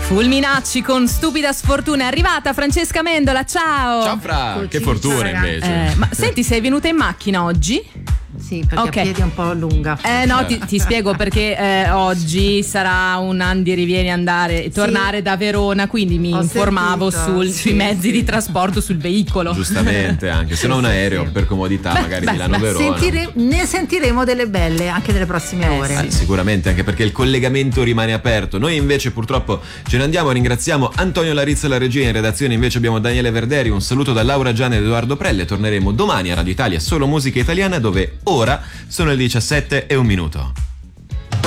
Fulminacci con Stupida Sfortuna. È arrivata Francesca Mendola, ciao. Ciao Fra, che fortuna invece. Ma senti, sei venuta in macchina oggi? Sì, perché a piedi è un po' lunga. No, ti spiego perché oggi sarà un andi rivieni andare e tornare da Verona, quindi mi informavo sui mezzi di trasporto, sul veicolo. Giustamente, anche se non un aereo per comodità, magari Milano-Verona. Ne sentiremo delle belle anche nelle prossime ore. Sicuramente, anche perché il collegamento rimane aperto. Noi invece purtroppo ce ne andiamo, ringraziamo Antonio Larizza, la regia. In redazione invece abbiamo Daniele Verderi. Un saluto da Laura Gianni ed Edoardo Prelle. Torneremo domani a Radio Italia Solo Musica Italiana, dove ora sono le 17:01.